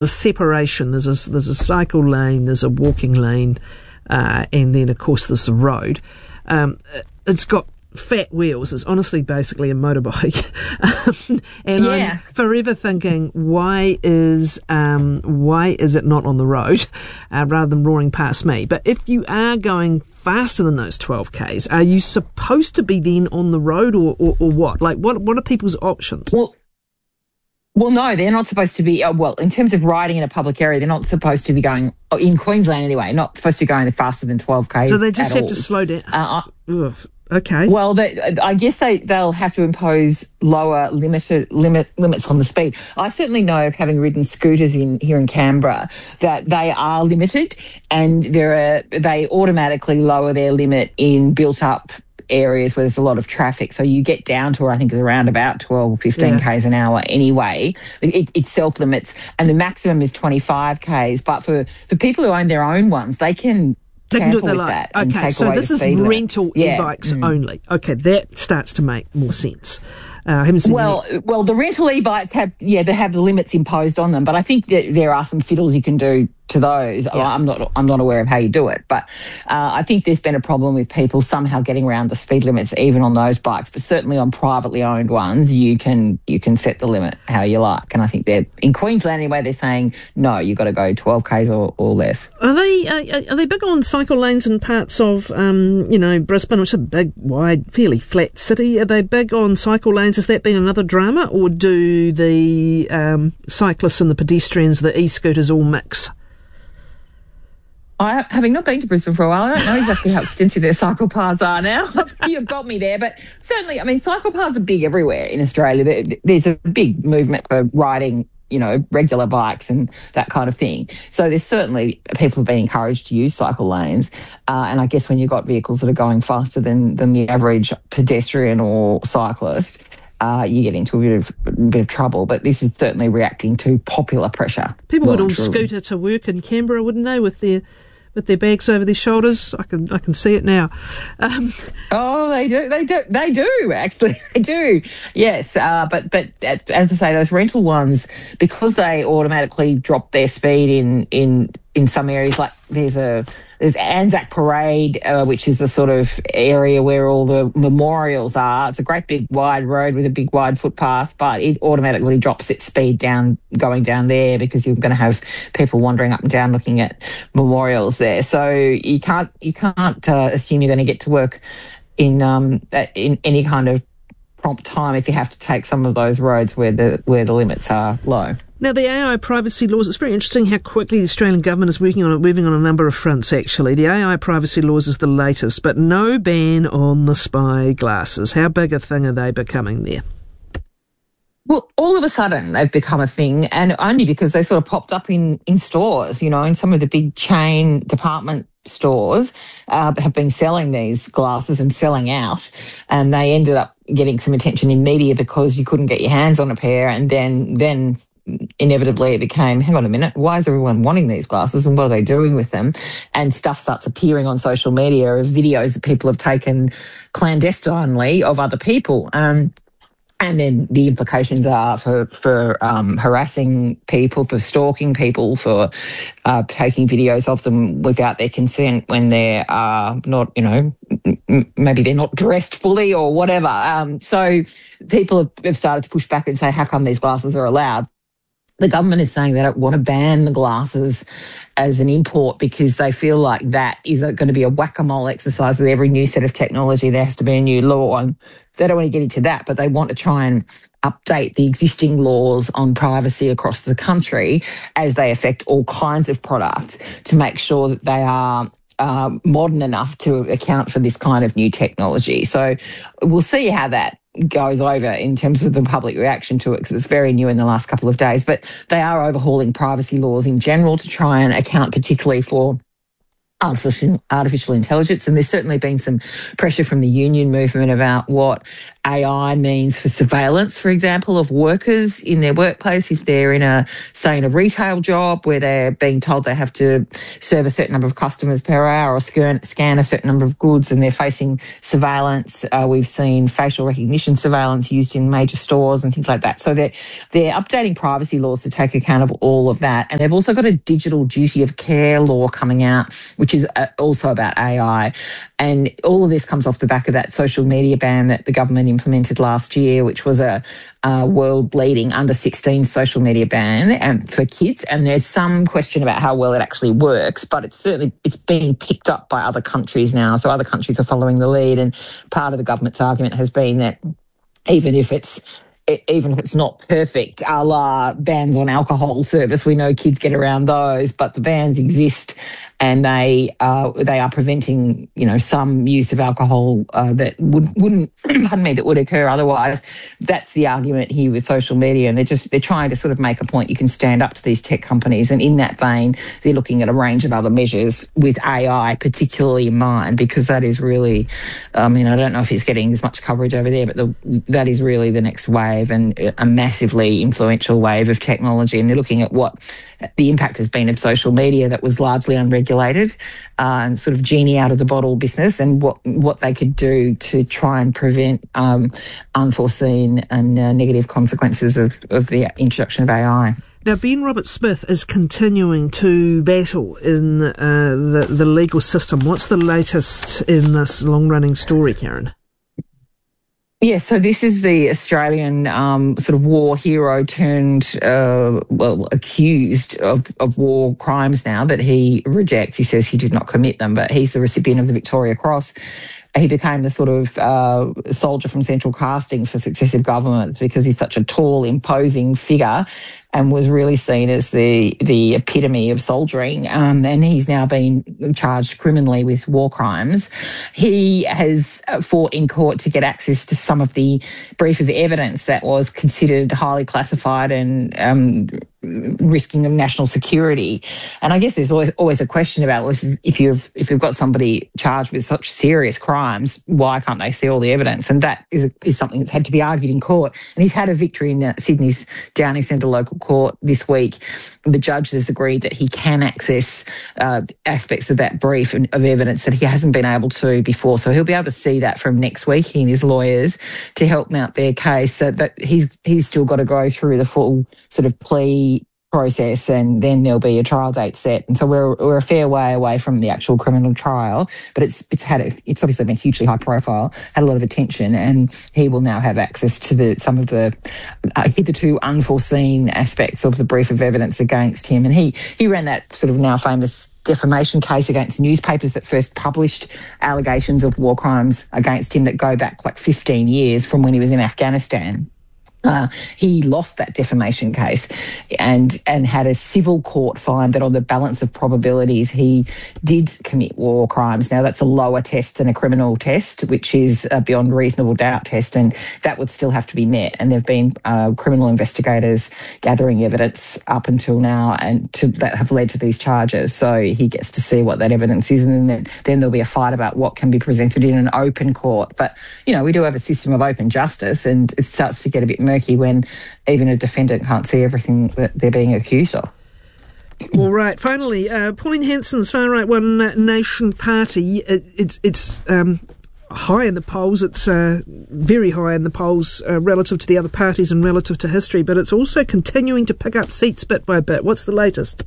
a separation. There's a cycle lane, there's a walking lane, and then, of course, there's the road. It's got fat wheels. It's honestly basically a motorbike. And I'm forever thinking, why is it not on the road rather than roaring past me? But if you are going faster than those 12 Ks, are you supposed to be then on the road or what? Like, what are people's options? Well, no, they're not supposed to be, in terms of riding in a public area, they're not supposed to be going, in Queensland anyway, not supposed to be going faster than 12 Ks. So they just have to slow down. Okay. Well, I guess they'll have to impose lower limits on the speed. I certainly know, having ridden scooters here in Canberra, that they are limited, and they automatically lower their limit in built-up areas where there's a lot of traffic. So you get down to, I think, it's around about 12 or 15 Ks an hour anyway. It self-limits, and the maximum is 25 Ks. But for people who own their own ones, they can tamper with that and take so away this the is speed limit. rental e-bikes only. Okay, that starts to make more sense. I haven't seen well, the rental e-bikes have the limits imposed on them, but I think that there are some fiddles you can do to those. Yeah. I'm not aware of how you do it, but I think there's been a problem with people somehow getting around the speed limits even on those bikes. But certainly on privately owned ones, you can set the limit how you like. And I think they're in Queensland anyway. They're saying no, you've got to go 12 Ks or less. Are they big on cycle lanes in parts of Brisbane, which is a big, wide, fairly flat city? Are they big on cycle lanes? Has that been another drama, or do the cyclists and the pedestrians, the e-scooters, all mix? Having not been to Brisbane for a while, I don't know exactly how extensive their cycle paths are now. You've got me there. But certainly, I mean, cycle paths are big everywhere in Australia. There's a big movement for riding, regular bikes and that kind of thing. So there's certainly people being encouraged to use cycle lanes. And I guess when you've got vehicles that are going faster than the average pedestrian or cyclist, you get into a bit of trouble. But this is certainly reacting to popular pressure. People would all scooter to work in Canberra, wouldn't they, with their bags over their shoulders? I can see it now. They do actually. They do. Yes. But as I say, those rental ones, because they automatically drop their speed in some areas, like there's Anzac Parade, which is the sort of area where all the memorials are. It's a great big wide road with a big wide footpath, but it automatically drops its speed down going down there because you're going to have people wandering up and down looking at memorials there. So you can't assume you're going to get to work in any kind of prompt time if you have to take some of those roads where the limits are low. Now, the AI privacy laws, it's very interesting how quickly the Australian government is moving on a number of fronts, actually. The AI privacy laws is the latest, but no ban on the spy glasses. How big a thing are they becoming there? Well, all of a sudden they've become a thing, and only because they sort of popped up in stores, in some of the big chain department stores have been selling these glasses and selling out, and they ended up getting some attention in media because you couldn't get your hands on a pair, and then inevitably it became, hang on a minute, why is everyone wanting these glasses and what are they doing with them? And stuff starts appearing on social media of videos that people have taken clandestinely of other people. And then the implications are for harassing people, for stalking people, for taking videos of them without their consent when they are not, maybe they're not dressed fully or whatever. So people have started to push back and say, how come these glasses are allowed? The government is saying they don't want to ban the glasses as an import because they feel like that is going to be a whack-a-mole exercise with every new set of technology. There has to be a new law, and they don't want to get into that, but they want to try and update the existing laws on privacy across the country as they affect all kinds of products to make sure that they are modern enough to account for this kind of new technology. So we'll see how that goes over in terms of the public reaction to it, because it's very new in the last couple of days. But they are overhauling privacy laws in general to try and account particularly for artificial intelligence. And there's certainly been some pressure from the union movement about what AI means for surveillance, for example, of workers in their workplace. If they're in a retail job where they're being told they have to serve a certain number of customers per hour or scan a certain number of goods and they're facing surveillance. We've seen facial recognition surveillance used in major stores and things like that. So they're updating privacy laws to take account of all of that. And they've also got a digital duty of care law coming out, which is also about AI. And all of this comes off the back of that social media ban that the government implemented last year, which was a world-leading under-16 social media ban for kids. And there's some question about how well it actually works, but it's being picked up by other countries now. So other countries are following the lead. And part of the government's argument has been that even if it's not perfect, a la bans on alcohol service, we know kids get around those, but the bans exist and they are preventing, some use of alcohol that wouldn't that would occur otherwise. That's the argument here with social media, and they're trying to sort of make a point. You can stand up to these tech companies, and in that vein, they're looking at a range of other measures with AI particularly in mind, because that is really, I don't know if it's getting as much coverage over there, but that is really the next wave and a massively influential wave of technology. And they're looking at what the impact has been of social media that was largely unregulated and sort of genie out of the bottle business, and what they could do to try and prevent unforeseen and negative consequences of the introduction of AI. Now, Ben Roberts-Smith is continuing to battle in the legal system. What's the latest in this long-running story, Karen? Yeah, so this is the Australian sort of war hero turned, accused of war crimes now that he rejects. He says he did not commit them, but he's the recipient of the Victoria Cross. He became the sort of soldier from central casting for successive governments because he's such a tall, imposing figure and was really seen as the epitome of soldiering. And he's now been charged criminally with war crimes. He has fought in court to get access to some of the brief of evidence that was considered highly classified and risking of national security. And I guess there's always a question about, well, if you've got somebody charged with such serious crimes, why can't they see all the evidence? And that is something that's had to be argued in court. And he's had a victory in Sydney's Downing Centre local court this week. The judge has agreed that he can access aspects of that brief of evidence that he hasn't been able to before. So he'll be able to see that from next week, he and his lawyers, to help mount their case. So that he's still got to go through the full sort of plea process, and then there'll be a trial date set. And so we're a fair way away from the actual criminal trial, but it's obviously been hugely high profile, had a lot of attention, and he will now have access to some of the hitherto unforeseen aspects of the brief of evidence against him. And he ran that sort of now famous defamation case against newspapers that first published allegations of war crimes against him that go back like 15 years from when he was in Afghanistan. He lost that defamation case and had a civil court find that on the balance of probabilities he did commit war crimes. Now, that's a lower test than a criminal test, which is a beyond reasonable doubt test, and that would still have to be met. And there have been criminal investigators gathering evidence up until now that have led to these charges. So he gets to see what that evidence is, and then there'll be a fight about what can be presented in an open court. But, we do have a system of open justice, and it starts to get a bit murky when even a defendant can't see everything that they're being accused of. All right. Finally, Pauline Hanson's Far Right One Nation party, it's high in the polls. It's very high in the polls relative to the other parties and relative to history, but it's also continuing to pick up seats bit by bit. What's the latest?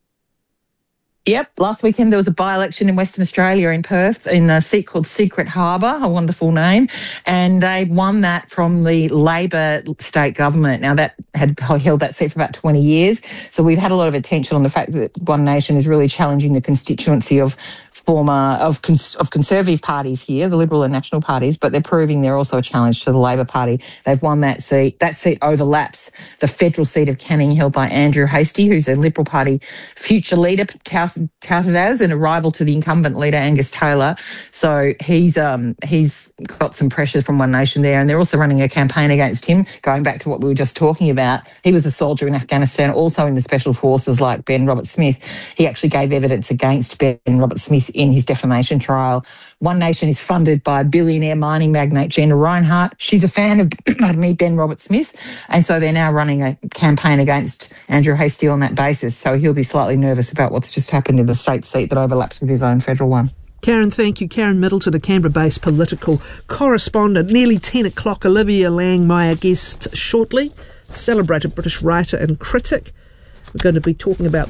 Yep. Last weekend there was a by-election in Western Australia in Perth in a seat called Secret Harbour, a wonderful name, and they won that from the Labor state government. Now, that had held that seat for about 20 years, so we've had a lot of attention on the fact that One Nation is really challenging the constituency of conservative parties here, the Liberal and National parties, but they're proving they're also a challenge to the Labor Party. They've won that seat. That seat overlaps the federal seat of Canning held by Andrew Hastie, who's a Liberal Party future leader, touted as, and a rival to the incumbent leader, Angus Taylor. So he's got some pressure from One Nation there, and they're also running a campaign against him, going back to what we were just talking about. He was a soldier in Afghanistan, also in the Special Forces like Ben Roberts-Smith. He actually gave evidence against Ben Roberts-Smith in his defamation trial. One Nation is funded by billionaire mining magnate Gina Rinehart. She's a fan of, pardon me, Ben Roberts-Smith. And so they're now running a campaign against Andrew Hastie on that basis. So he'll be slightly nervous about what's just happened in the state seat that overlaps with his own federal one. Karen, thank you. Karen Middleton, a Canberra-based political correspondent. Nearly 10 o'clock. Olivia Laing, my guest shortly. Celebrated British writer and critic. We're going to be talking about